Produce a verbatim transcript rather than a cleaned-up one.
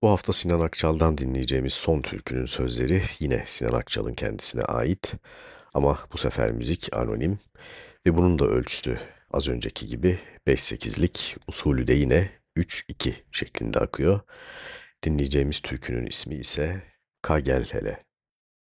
Bu hafta Sinan Akçal'dan dinleyeceğimiz son türkünün sözleri yine Sinan Akçal'ın kendisine ait ama bu sefer müzik anonim ve bunun da ölçüsü az önceki gibi beş sekizlik, usulü de yine üç iki şeklinde akıyor. Dinleyeceğimiz türkünün ismi ise Ka Gel Hele.